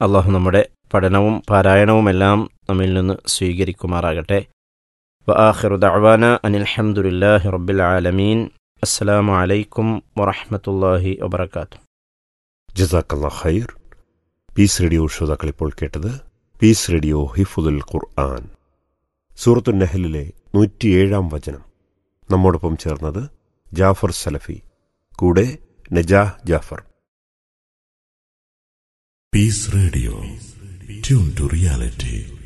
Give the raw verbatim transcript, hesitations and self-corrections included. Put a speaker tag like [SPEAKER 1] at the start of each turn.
[SPEAKER 1] അള്ളാഹു നമ്മുടെ പഠനവും പാരായണവുമെല്ലാം നമ്മിൽ നിന്ന് സ്വീകരിക്കുമാറാകട്ടെ. വആഖിറു ദഅ്വാന അനിൽ ഹംദുലില്ലാഹി റബ്ബിൽ ആലമീൻ. അസ്സലാമു അലൈക്കും വറഹ്മത്തുള്ളാഹി വബറകാതുഹു.
[SPEAKER 2] ജസാക്കല്ലാഹു ഖൈർ. പീസ് റേഡിയോ ശ്രോതാക്കൾ ഇപ്പോൾ കേട്ടത് പീസ് റേഡിയോ ഹിഫ്ദുൽ ഖുർആൻ, സൂറത്തുൻ നഹ്ലിലെ നൂറ്റിയേഴാം വചനം. നമ്മോടൊപ്പം ചേർന്നത് ജാഫർ സലഫി, കൂടെ Najah Jafar.
[SPEAKER 3] Piece radio, tune to reality.